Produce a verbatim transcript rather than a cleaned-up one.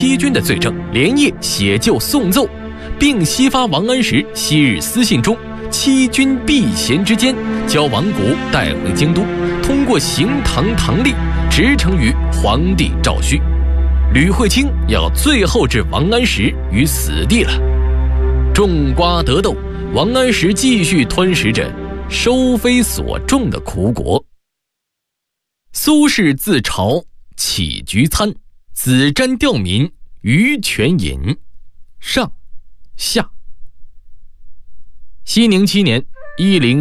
欺君的罪证，连夜写就送奏，并西发王安石昔日私信中欺君避嫌之间，将王谷带回京都，通过行唐唐吏直呈于皇帝赵顼。吕惠卿要最后置王安石于死地了。种瓜得豆，王安石继续吞食着收非所种的苦果。苏轼自嘲起居餐，子瞻吊民于泉饮。上下。熙宁七年，一零